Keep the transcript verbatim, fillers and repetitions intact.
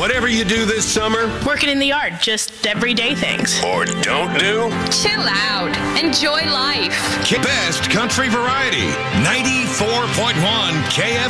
Whatever you do this summer, Working in the yard, just everyday things. or don't do, Chill out. Enjoy life. best country variety. ninety-four point one K F